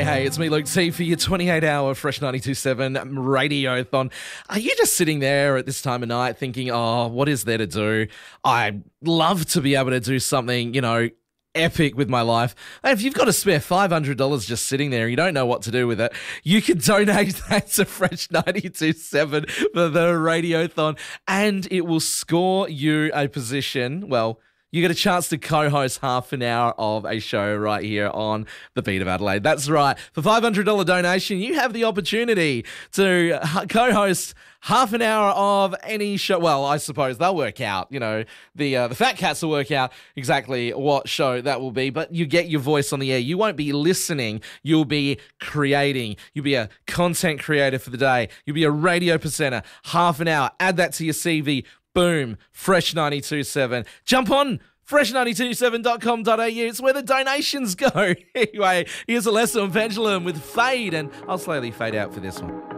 Hey, it's me, Luke T, for your 28-hour Fresh 92.7 Radiothon. Are you just sitting there at this time of night thinking, oh, what is there to do? I'd love to be able to do something, epic with my life. And if you've got a spare $500 just sitting there and you don't know what to do with it, you can donate that to Fresh 92.7 for the Radiothon, and it will score you a position, you get a chance to co-host half an hour of a show right here on The Beat of Adelaide. That's right. For $500 donation, you have the opportunity to co-host half an hour of any show. Well, I suppose they'll work out, the Fat Cats will work out exactly what show that will be, but you get your voice on the air. You won't be listening. You'll be creating. You'll be a content creator for the day. You'll be a radio presenter. Half an hour. Add that to your CV. Boom, Fresh 92.7. Jump on fresh927.com.au. It's where the donations go. Anyway, here's Alessio and Pendulum with Fade, and I'll slowly fade out for this one.